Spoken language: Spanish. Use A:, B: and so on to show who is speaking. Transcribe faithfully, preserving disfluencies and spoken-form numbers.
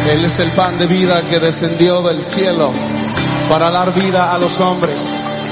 A: Él es el pan de vida que descendió del cielo para dar vida a los hombres.